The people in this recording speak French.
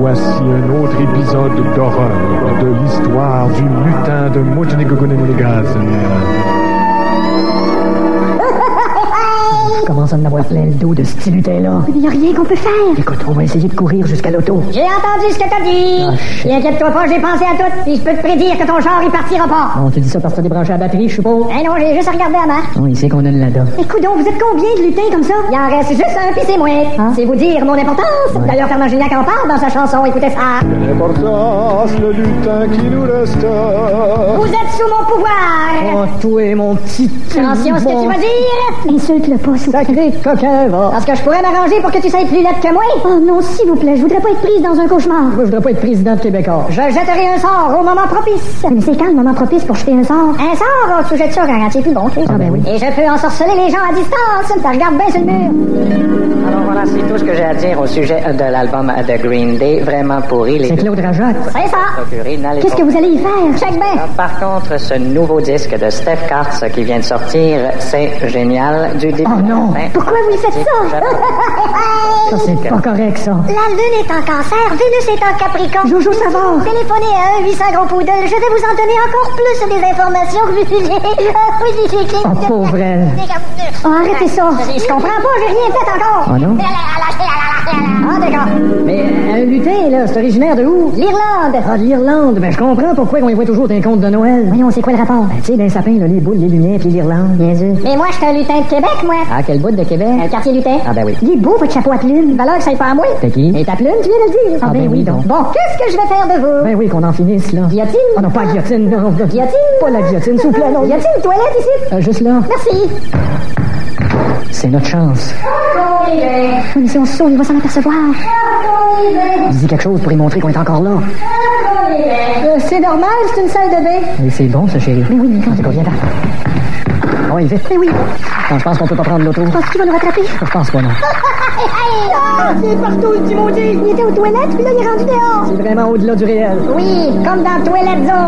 voici un autre épisode d'horreur de l'histoire du lutin de Mojinigogonenegazen. Je commence à en avoir plein le dos de ce petit lutin-là. Il n'y a rien qu'on peut faire. Écoute, on va essayer de courir jusqu'à l'auto. J'ai entendu ce que t'as dit. Et inquiète-toi pas, j'ai pensé à tout. Et je peux te prédire que ton char, il partira pas. Bon, tu dis ça parce que t'as débranché la batterie, je suppose? Eh non, j'ai juste regardé la marque. Non, il sait qu'on a une Lada. Écoute donc, vous êtes combien de lutins comme ça? Il en reste juste un, puis c'est moi. Hein? C'est vous dire mon importance. Ouais. D'ailleurs, Fernand Gignac en parle dans sa chanson. Écoutez ça. L'importance, le lutin qui nous reste. Vous êtes sous mon pouvoir. Oh, toi, mon petit... Attention, ce que tu vas dire. Insulte-le pas, s'il vous plaît. Sacré coquin, va. Parce que je pourrais m'arranger pour que tu sois plus laide que moi. Oh non, s'il vous plaît, je voudrais pas être prise dans un cauchemar. Moi, je voudrais pas être président de Québécois. Je jetterai un sort au moment propice. Mais c'est quand le moment propice pour jeter un sort? Un sort, tu jettes ça quand c'est plus bon. Ah ben oui. Et je peux ensorceler les gens à distance. Ça regarde bien sur le mur. Alors voilà, c'est tout ce que j'ai à dire au sujet de l'album de Green Day. Vraiment pourri. Les C'est Claude Rajotte. C'est ça. Qu'est-ce que vous allez y faire? Check bien. Par contre, ce nouveau disque de Steph Katz qui vient de sortir, c'est génial du début. Oh non. à la fin. Pourquoi vous faites ça? Ça, c'est pas correct, ça. La Lune est en Cancer, Vénus est en Capricorne. Jojo, ça va. Téléphonez à 1-800 gros poodle. Je vais vous en donner encore plus des informations que vous Oh, pauvre elle. Oh, arrêtez ça. Je comprends pas, j'ai rien fait encore. Oh non? Ah, d'accord. Mais un lutin, là, c'est originaire de où? L'Irlande. Ah, de l'Irlande. Ben, je comprends pourquoi on y voit toujours des contes de Noël. Voyons, c'est quoi le rapport? Ben, tu sais, d'un sapin, là, les boules, les lumières, puis l'Irlande. Bien sûr. Mais moi, je suis un lutin de Québec, moi. Ah, quel bout de Québec? Un quartier lutin. Ah, ben oui. Il est beau, votre chapeau à plumes. Valeur que ça y pas à moi. C'est qui? Et ta plume, tu viens de le dire. Ah, ben oui, donc. Bon, qu'est-ce que je vais faire de vous? Ben oui, qu'on en finisse, là. Guillotine? Oh non, pas la guillotine, non. Guillotine? Pas la guillotine, s'il vous plaît, non. Y a-t-il une toilette ici? Juste là. Merci. C'est notre chance. Oui, mais si on se sauve, il va s'en apercevoir. Dis quelque chose pour y montrer qu'on est encore là. C'est normal, c'est une salle de bain. Et c'est bon, ça, chérie. Mais oui, mais quand... En tout cas, viens là. Oui, vite. Mais oui, Non, je pense qu'on peut pas prendre l'auto. je pense qu'il va nous rattraper. Je pense pas, non. C'est partout, le petit maudit. Il était aux toilettes, puis là, il est rendu dehors. C'est vraiment au-delà du réel. Oui, comme dans Toilette Zone.